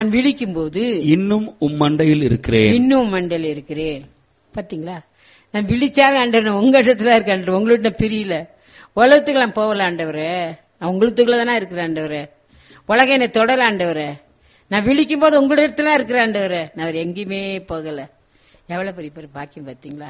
நான் விழிக்கும் போது இன்னும் மண்டையில் இருக்கிறேன். இன்னும் மண்டையில் இருக்கிறேன். பாத்தீங்களா, நான் விழிச்சாலும் ஆண்டவர் உங்க இடத்துல இருக்க ஆண்டவர், உங்கள்ட்ட பிரியல. உலகத்துக்கு நான் போகல ஆண்டவரே, நான் உங்களுக்குள்ள தானே இருக்கிற ஆண்டவரே. உலகம் என்னை தொடல ஆண்டவரே. நான் விழிக்கும் போது உங்க இடத்துல இருக்கிற ஆண்டவரே, நான் எங்கேயுமே போகல. எவ்வளவு பெரிய பாக்கியம் பாத்தீங்களா.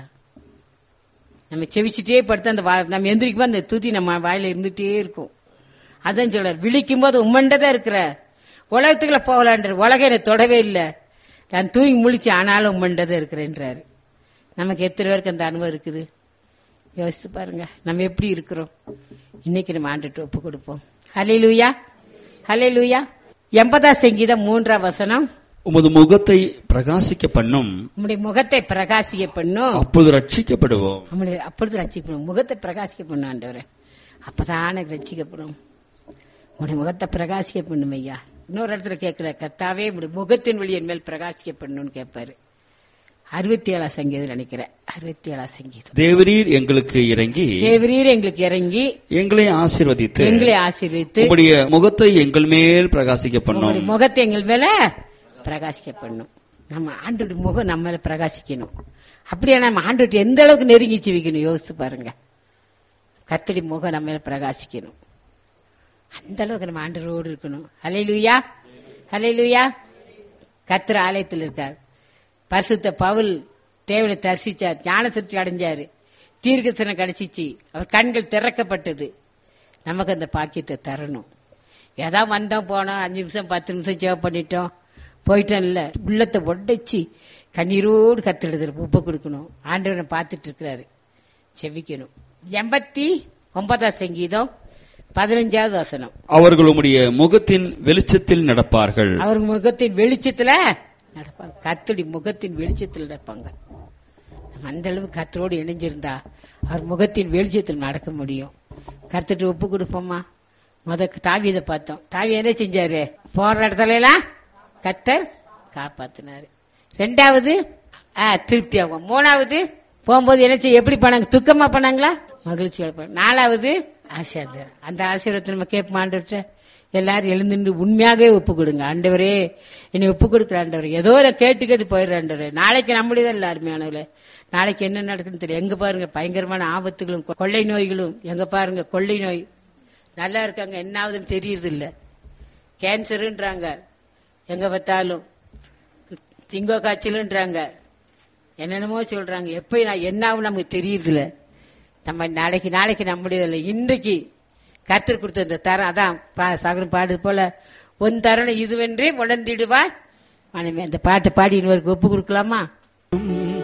நம்ம செவிச்சுட்டே படுத்து அந்த நம்ம எந்திரிக்கும் போது அந்த துதி நம்ம வாயில இருந்துட்டே இருக்கும். அதான் சொல்ற, விழிக்கும் போது உம்மண்டதான் இருக்கிற, உலகத்துக்குள்ள போகலான்ற. உலகம் என்னை தொடவே இல்லை, நான் தூங்கி முழிச்சு ஆனாலும் உம்மண்டதான் இருக்கிறேன்றாரு. நமக்கு எத்தனை பேருக்கு அந்த அனுபவம் இருக்குது யோசித்து பாருங்க. நம்ம எப்படி இருக்கிறோம் இன்னைக்கு? நம்ம ஆண்டுட்டு ஒப்பு கொடுப்போம். ஹல்லேலூயா, ஹல்லேலூயா. 80 சங்கீதம் 3ஆம் வசனம். உமது முகத்தை பிரகாசிக்க பண்ணும், உம்முடைய முகத்தை பிரகாசிக்க பண்ணும், அப்பொழுது ரட்சிக்கப்படுவோம். அப்பொழுது ரட்சிக்கப்படுவோம். முகத்தை பிரகாசிக்க பண்ணும் ஆண்டவரே, அப்பதான் ரட்சிக்கப்படும். உங்களுடைய முகத்தை பிரகாசிக்க பண்ணும் ஐயா. இன்னொரு இடத்துல கேட்கிற, கர்த்தாவே உங்களுடைய முகத்தின் வழி என் மேல் பிரகாசிக்க பண்ணணும்னு கேட்பாரு. 67ஆம் சங்கீதம் நினைக்கிறேன். 67ஆம் சங்கீதம். தேவரீர் எங்களுக்கு இறங்கி, தேவரீர் எங்களுக்கு இறங்கி எங்களை ஆசீர்வதித்து, எங்களை ஆசீர்வதித்து உம்முடைய முகத்தை எங்கள் மேல் பிரகாசிக்க பண்ணும். உங்களுடைய முகத்தை எங்கள் மேல பிரகாசிக்க பண்ணும். நம்ம ஆண்டோட முகம் நம்ம மேல பிரகாசிக்கணும். அப்படியே நம்ம ஆண்டோட எந்த அளவுக்கு நெருங்கி ஜீவிக்கணும் யோசித்து பாருங்க. கர்த்தருடைய முகம் நம்ம மேல பிரகாசிக்கணும். அந்த அளவுக்கு நம்ம ஆண்டவரோடு இருக்கணும். ஹல்லேலூயா, ஹல்லேலூயா. கர்த்தர் ஆலயத்தில் இருக்கார். பரிசுத்த பவுல் தேவனை தரிசிச்சார், ஞான சிருஷ்டி அடைஞ்சாரு, தீர்க்கதரிசனம் கிடைச்சிச்சு, அவர் கண்கள் திறக்கப்பட்டது. நமக்கு அந்த பாக்கியத்தை தரணும். ஏதா வந்தோம் போனோம், 5 நிமிஷம் 10 நிமிஷம் சேவ் பண்ணிட்டோம் போயிட்டோம் இல்ல, உள்ளத்தை உடைச்சி கண்ணீரோடு கர்த்தரிடத்துல ஒப்பு கொடுக்கணும். ஆண்டவரை பார்த்துட்டு இருக்கிறாரு, செவிக்கணும். 89ஆம் சங்கீதம் 15ஆவது வசனம். அவர்கள் உம்முடைய முகத்தின் வெளிச்சத்தில் நடப்பார்கள். அவர் முகத்தின் வெளிச்சத்துல நடப்பாங்க. கர்த்தருடைய முகத்தின் வெளிச்சத்தில் நடப்பாங்க. நம்ம அந்த அளவு கர்த்தரோடு இணைஞ்சிருந்தா அவர் முகத்தின் வெளிச்சத்தில் நடக்க முடியும். கர்த்தர் ஒப்பு கொடுப்போமா. தாவீதை பார்த்தோம். தாவீது என்ன செஞ்சாரு? போற இடத்துல எல்லாம் கர்த்தர் காப்பாத்தினாரு. 2வது திருப்தி ஆகும். 3வது போகும்போது என்ன செய்ய, எப்படி பண்ணாங்க? துக்கமா பண்ணாங்களா? மகிழ்ச்சியோட பண்ணாங்க. 4வது ஆசீர்வாதம். அந்த ஆசீர்வாதத்தை நம்ம கேட்போம். ஆண்டவர்கிட்ட எல்லாரும் எழுந்து உண்மையாகவே ஒப்பு கொடுங்க. ஆண்டவரே என்னை ஒப்பு கொடுக்குற ஆண்டவர், ஏதோ கேட்டு கேட்டு போயிடுற ஆண்டவரே. நாளைக்கு நம்மளுதான் எல்லாருமே ஆனவர்களே, நாளைக்கு என்ன நடக்குன்னு தெரியும். எங்க பாருங்க பயங்கரமான ஆபத்துகளும் கொள்ளை நோய்களும். எங்க பாருங்க கொள்ளை நோய். நல்லா இருக்காங்க, என்ன ஆகுதுன்னு தெரியறது இல்ல. கேன்சருன்றாங்க, எங்க பார்த்தாலும் திங்கோ காய்ச்சலுன்றாங்க, என்னென்னமோ சொல்றாங்க. எப்ப என்ன ஆகும் நமக்கு தெரியறது இல்ல. நம்ம நாளைக்கு நம்முடையதில்லை, இன்றைக்கு கர்த்தர் கொடுத்த இந்த தரம். அதான் சகலம் பாடு போல, உன் தருணம் இதுவென்றே உணர்ந்திடுவாய் மனமே. அந்த பாட்டை பாடி இன்னொருக்கு ஒப்பு கொடுக்கலாமா?